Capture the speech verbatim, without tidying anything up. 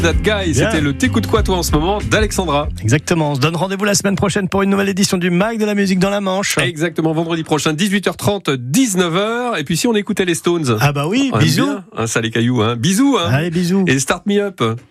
That Guy, Bien. c'était le T'écoutes quoi toi en ce moment d'Alexandra. Exactement, on se donne rendez-vous la semaine prochaine pour une nouvelle édition du Mag de la musique dans la Manche. Exactement, vendredi prochain, dix-huit heures trente, dix-neuf heures. Et puis si on écoutait les Stones. Ah bah oui, On aime bisous. bien, hein, ça les cailloux, hein. Bisous, hein. Allez, bisous. Et Start Me Up.